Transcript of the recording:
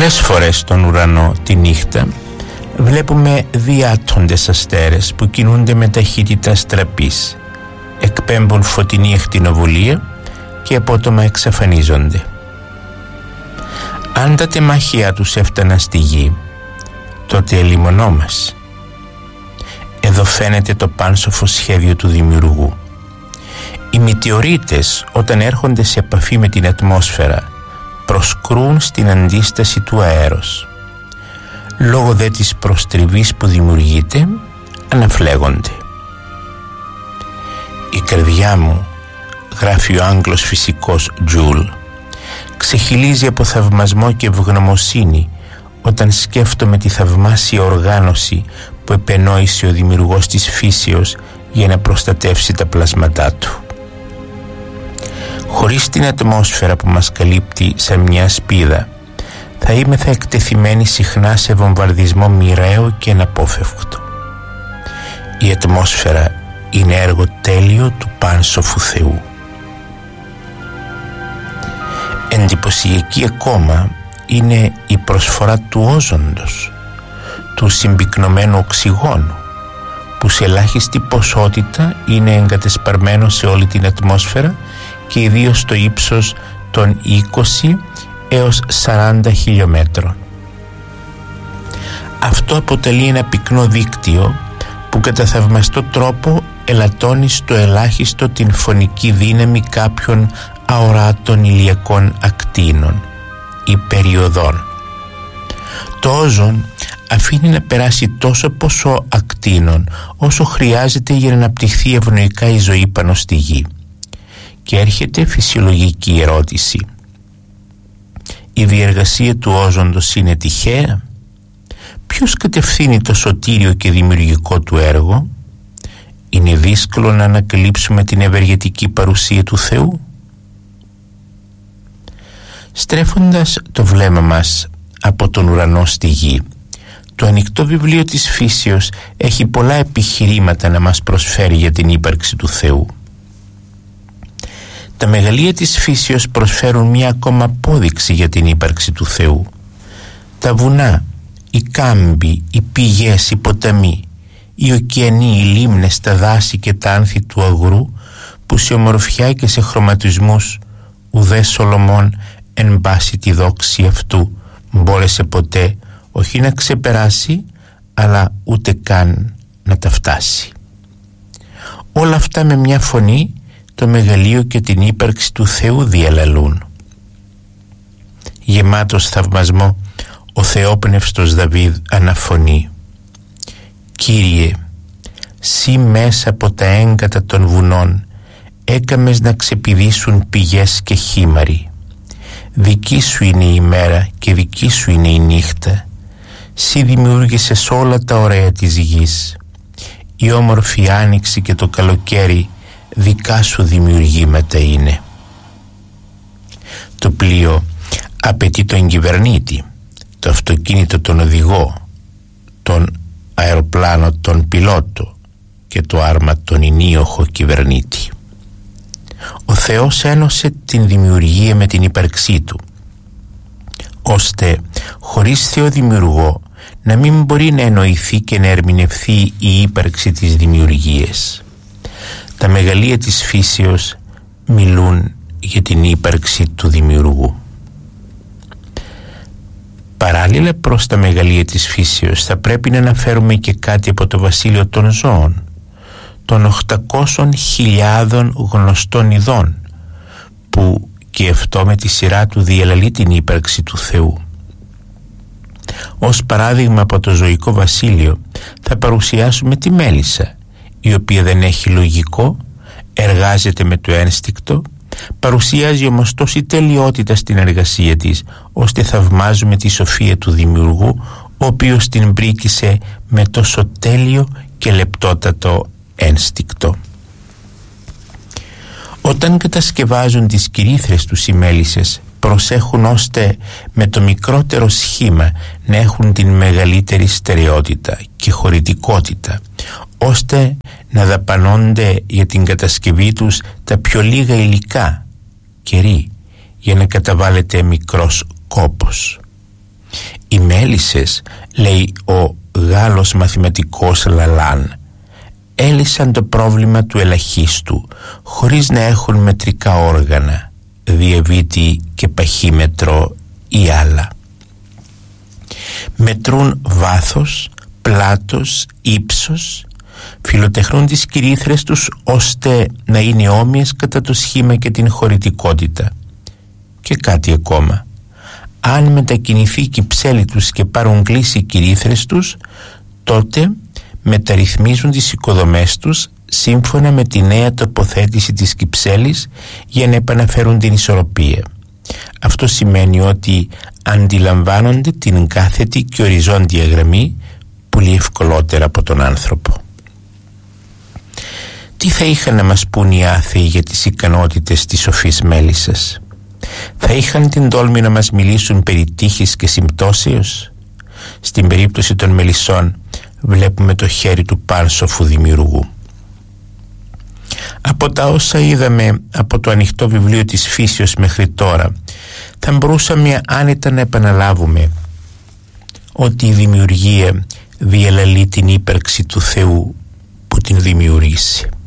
Πολλές φορές στον ουρανό τη νύχτα βλέπουμε διάττοντες αστέρες που κινούνται με ταχύτητα αστραπής, εκπέμπουν φωτεινή ακτινοβολία και απότομα εξαφανίζονται. Αν τα τεμάχια τους έφταναν στη γη, τότε ελιμονόμας. Εδώ φαίνεται το πάνσοφο σχέδιο του δημιουργού. Οι μητεωρίτες, όταν έρχονται σε επαφή με την ατμόσφαιρα, προσκρούν στην αντίσταση του αέρος. Λόγω δε της προστριβής που δημιουργείται, αναφλέγονται. «Η καρδιά μου», γράφει ο Άγγλος φυσικός Τζουλ, «ξεχυλίζει από θαυμασμό και ευγνωμοσύνη όταν σκέφτομαι τη θαυμάσια οργάνωση που επενόησε ο δημιουργός της φύσεως για να προστατεύσει τα πλάσματά του. Χωρίς την ατμόσφαιρα που μας καλύπτει σαν μια σπίδα, θα είμεθα εκτεθειμένοι συχνά σε βομβαρδισμό μοιραίο και αναπόφευκτο. Η ατμόσφαιρα είναι έργο τέλειο του πάνσοφου Θεού». Εντυπωσιακή ακόμα είναι η προσφορά του όζοντος, του συμπυκνωμένου οξυγόνου, που σε ελάχιστη ποσότητα είναι εγκατεσπαρμένο σε όλη την ατμόσφαιρα και ιδίως στο ύψος των 20 έως 40 χιλιόμετρων. Αυτό αποτελεί ένα πυκνό δίκτυο που κατά θαυμαστό τρόπο ελαττώνει στο ελάχιστο την φωνική δύναμη κάποιων αοράτων ηλιακών ακτίνων ή περιοδών. Το όζον αφήνει να περάσει τόσο ποσό ακτίνων όσο χρειάζεται για να αναπτυχθεί ευνοϊκά η ζωή πάνω στη γη. Και έρχεται φυσιολογική ερώτηση. Η διεργασία του όζοντος είναι τυχαία? Ποιος κατευθύνει το σωτήριο και δημιουργικό του έργο? Είναι δύσκολο να ανακαλύψουμε την ευεργετική παρουσία του Θεού? Στρέφοντας το βλέμμα μας από τον ουρανό στη γη, το ανοιχτό βιβλίο της φύσεως έχει πολλά επιχειρήματα να μας προσφέρει για την ύπαρξη του Θεού. Τα μεγαλεία της φύσεως προσφέρουν μια ακόμα απόδειξη για την ύπαρξη του Θεού. Τα βουνά, οι κάμποι, οι πηγές, οι ποταμοί, οι ωκεανοί, οι λίμνες, τα δάση και τα άνθη του αγρού, που σε ομορφιά και σε χρωματισμούς ουδέ Σολομών εν πάση τη δόξη αυτού μπόρεσε ποτέ όχι να ξεπεράσει, αλλά ούτε καν να τα φτάσει. Όλα αυτά με μια φωνή το μεγαλείο και την ύπαρξη του Θεού διαλαλούν. Γεμάτος θαυμασμό, ο θεόπνευστος Δαβίδ αναφωνεί: «Κύριε, σύ μέσα από τα έγκατα των βουνών έκαμες να ξεπηδήσουν πηγές και χήμαροι. Δική σου είναι η ημέρα και δική σου είναι η νύχτα. Σύ δημιούργησες όλα τα ωραία της γης. Η όμορφη άνοιξη και το καλοκαίρι δικά σου δημιουργήματα είναι». Το πλοίο απαιτεί τον κυβερνήτη, το αυτοκίνητο τον οδηγό, τον αεροπλάνο τον πιλότο και το άρμα τον ενίοχο κυβερνήτη. Ο Θεός ένωσε την δημιουργία με την ύπαρξή του, ώστε χωρίς Θεό δημιουργό να μην μπορεί να εννοηθεί και να ερμηνευθεί η ύπαρξη της δημιουργίας. Τα μεγαλεία της φύσεως μιλούν για την ύπαρξη του δημιουργού. Παράλληλα προς τα μεγαλεία της φύσεως θα πρέπει να αναφέρουμε και κάτι από το βασίλειο των ζώων, των 800.000 γνωστών ειδών, που και αυτό με τη σειρά του διαλαλεί την ύπαρξη του Θεού. Ως παράδειγμα από το ζωικό βασίλειο θα παρουσιάσουμε τη μέλισσα, η οποία δεν έχει λογικό, εργάζεται με το ένστικτο, παρουσιάζει όμως τόση τελειότητα στην εργασία της, ώστε θαυμάζουμε τη σοφία του δημιουργού, ο οποίος την πρίκησε με τόσο τέλειο και λεπτότατο ένστικτο. Όταν κατασκευάζουν τις κυρίθρες τους οι μέλισσες, προσέχουν ώστε με το μικρότερο σχήμα να έχουν την μεγαλύτερη στερεότητα και χωρητικότητα, ώστε να δαπανώνται για την κατασκευή τους τα πιο λίγα υλικά, κερί, για να καταβάλλεται μικρός κόπος. Οι μέλισσες, λέει ο Γάλλος μαθηματικός Λαλάν, έλυσαν το πρόβλημα του ελαχίστου χωρίς να έχουν μετρικά όργανα, διαβήτη και παχύμετρο ή άλλα. Μετρούν βάθος, πλάτος, ύψος, φιλοτεχνούν τις κυρίθρες τους ώστε να είναι όμοιες κατά το σχήμα και την χωρητικότητα. Και κάτι ακόμα. Αν μετακινηθεί η κυψέλη τους και πάρουν κλίση οι κυρίθρες τους, τότε μεταρρυθμίζουν τις οικοδομές τους σύμφωνα με τη νέα τοποθέτηση της κυψέλης για να επαναφέρουν την ισορροπία. Αυτό σημαίνει ότι αντιλαμβάνονται την κάθετη και οριζόντια γραμμή πολύ ευκολότερα από τον άνθρωπο. Τι θα είχαν να μας πούν οι άθεοι για τις ικανότητες της σοφής μέλισσας? Θα είχαν την τόλμη να μας μιλήσουν περί τύχης και συμπτώσεως? Στην περίπτωση των μελισσών βλέπουμε το χέρι του πάνσοφου δημιουργού. Από τα όσα είδαμε από το ανοιχτό βιβλίο της φύσεως μέχρι τώρα, θα μπορούσαμε άνετα να επαναλάβουμε ότι η δημιουργία διαλαλεί την ύπαρξη του Θεού που την δημιουργήσει.